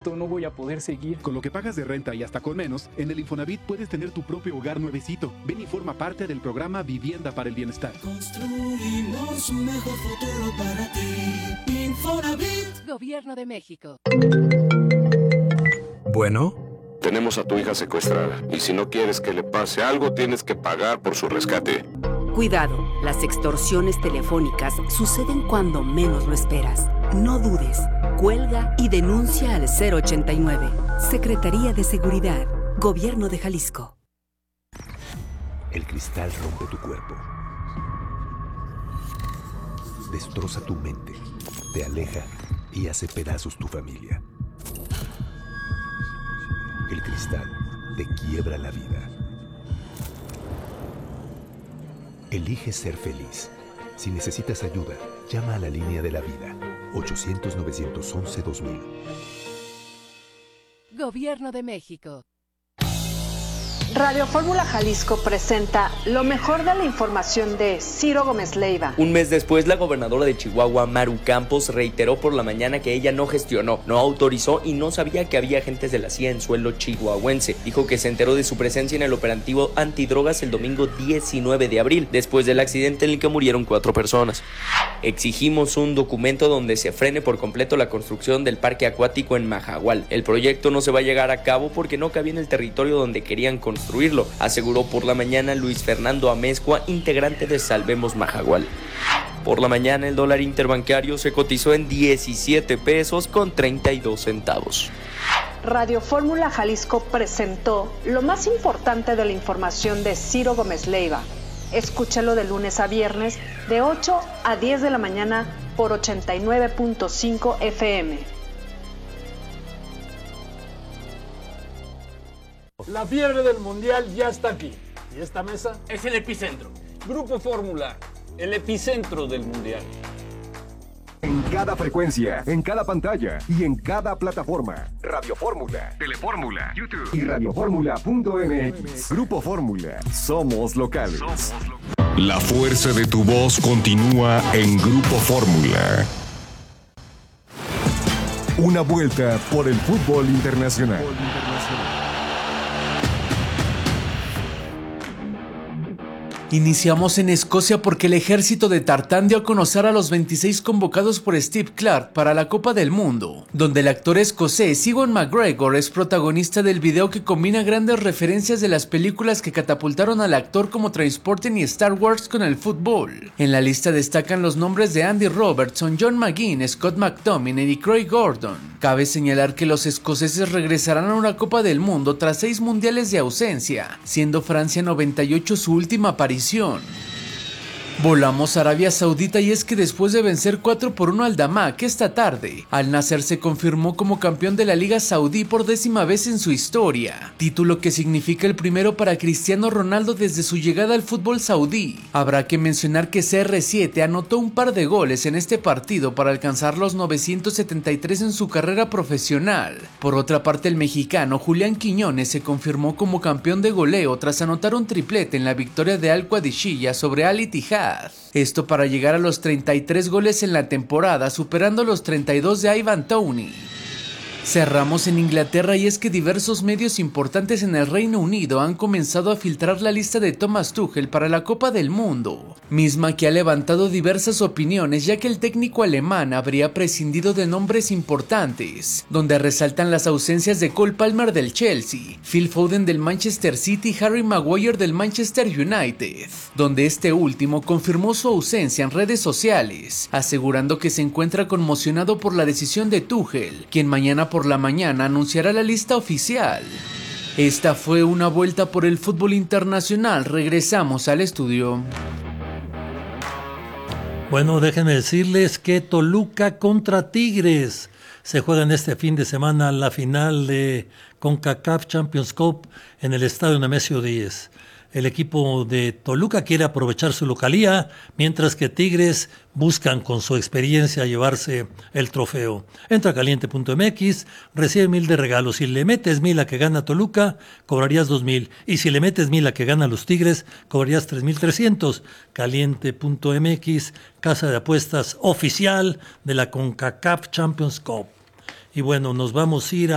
esto, no voy a poder seguir. Con lo que pagas de renta y hasta con menos, en el Infonavit puedes tener tu propio hogar nuevecito. Ven y forma parte del programa Vivienda para el Bienestar. Construimos un mejor futuro para ti. Infonavit. Gobierno de México. Bueno. Tenemos a tu hija secuestrada y si no quieres que le pase algo, tienes que pagar por su rescate. Cuidado, las extorsiones telefónicas suceden cuando menos lo esperas. No dudes, cuelga y denuncia al 089. Secretaría de Seguridad, Gobierno de Jalisco. El cristal rompe tu cuerpo. Destroza tu mente, te aleja y hace pedazos tu familia. El cristal te quiebra la vida. Elige ser feliz. Si necesitas ayuda, llama a la línea de la vida. 800-911-2000. Gobierno de México. Radio Fórmula Jalisco presenta lo mejor de la información de Ciro Gómez Leiva. Un mes después, la gobernadora de Chihuahua, Maru Campos, reiteró por la mañana que ella no gestionó, no autorizó y no sabía que había agentes de la CIA en suelo chihuahuense. Dijo que se enteró de su presencia en el operativo antidrogas el domingo 19 de abril, después del accidente en el que murieron 4 personas. Exigimos un documento donde se frene por completo la construcción del parque acuático en Majahual. El proyecto no se va a llegar a cabo porque no cabía en el territorio donde querían construirlo, aseguró por la mañana Luis Fernando Amezcua, integrante de Salvemos Majahual. Por la mañana el dólar interbancario se cotizó en 17 pesos con 32 centavos. Radio Fórmula Jalisco presentó lo más importante de la información de Ciro Gómez Leiva. Escúchalo de lunes a viernes de 8 a 10 de la mañana por 89.5 FM. La fiebre del mundial ya está aquí. Y esta mesa es el epicentro. Grupo Fórmula, el epicentro del mundial. En cada frecuencia, en cada pantalla y en cada plataforma. Radio Fórmula, Telefórmula, YouTube y radioformula.mx. Grupo Fórmula, somos locales. La fuerza de tu voz continúa en Grupo Fórmula. Una vuelta por el fútbol internacional. Iniciamos en Escocia porque el ejército de Tartán dio a conocer a los 26 convocados por Steve Clark para la Copa del Mundo, donde el actor escocés Ewan McGregor es protagonista del video que combina grandes referencias de las películas que catapultaron al actor como Trainspotting y Star Wars con el fútbol. En la lista destacan los nombres de Andy Robertson, John McGinn, Scott McTominay y Craig Gordon. Cabe señalar que los escoceses regresarán a una Copa del Mundo tras 6 mundiales de ausencia, siendo Francia 98 su última aparición. Volamos a Arabia Saudita y es que después de vencer 4-1 al Damak esta tarde, Al Nassr se confirmó como campeón de la Liga Saudí por 10ª vez en su historia, título que significa el primero para Cristiano Ronaldo desde su llegada al fútbol saudí. Habrá que mencionar que CR7 anotó un par de goles en este partido para alcanzar los 973 en su carrera profesional. Por otra parte, el mexicano Julián Quiñones se confirmó como campeón de goleo tras anotar un triplete en la victoria de Al Qadisiyah sobre Al Ittihad. Esto para llegar a los 33 goles en la temporada, superando los 32 de Ivan Toney. Cerramos en Inglaterra y es que diversos medios importantes en el Reino Unido han comenzado a filtrar la lista de Thomas Tuchel para la Copa del Mundo, misma que ha levantado diversas opiniones ya que el técnico alemán habría prescindido de nombres importantes, donde resaltan las ausencias de Cole Palmer del Chelsea, Phil Foden del Manchester City y Harry Maguire del Manchester United, donde este último confirmó su ausencia en redes sociales, asegurando que se encuentra conmocionado por la decisión de Tuchel, quien mañana por la mañana anunciará la lista oficial. Esta fue una vuelta por el fútbol internacional. Regresamos al estudio. Bueno, déjenme decirles que Toluca contra Tigres se juega en este fin de semana la final de CONCACAF Champions Cup en el estadio Nemesio 10. El equipo de Toluca quiere aprovechar su localía, mientras que Tigres buscan con su experiencia llevarse el trofeo. Entra a caliente.mx, recibe 1,000 de regalos. Si le metes 1,000 a que gana Toluca, cobrarías 2,000. Y si le metes 1,000 a que gana los Tigres, cobrarías 3,300. Caliente.mx, casa de apuestas oficial de la CONCACAF Champions Cup. Y bueno, nos vamos a ir